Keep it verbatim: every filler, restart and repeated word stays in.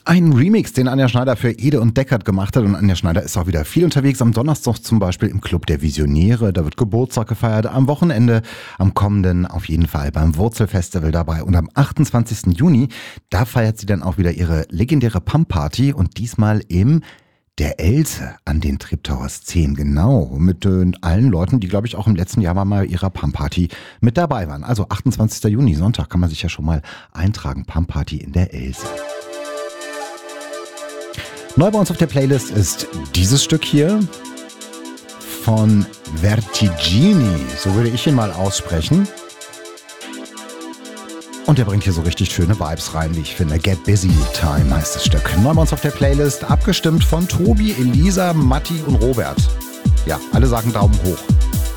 Ein Remix, den Anja Schneider für Ede und Deckard gemacht hat. Und Anja Schneider ist auch wieder viel unterwegs. Am Donnerstag zum Beispiel im Club der Visionäre. Da wird Geburtstag gefeiert. Am Wochenende, am kommenden auf jeden Fall beim Wurzelfestival dabei. Und am achtundzwanzigsten Juni, da feiert sie dann auch wieder ihre legendäre Pump-Party. Und diesmal im Der Else an den Treptower zehn, genau, mit äh, allen Leuten, die, glaube ich, auch im letzten Jahr mal bei ihrer Pump-Party mit dabei waren. Also achtundzwanzigsten Juni, Sonntag, kann man sich ja schon mal eintragen. Pump-Party in der Else. Neu bei uns auf der Playlist ist dieses Stück hier von Vertigini, so würde ich ihn mal aussprechen. Und der bringt hier so richtig schöne Vibes rein, wie ich finde. Get Busy Time heißt das Stück. Neu bei uns auf der Playlist, abgestimmt von Tobi, Elisa, Matti und Robert. Ja, alle sagen Daumen hoch.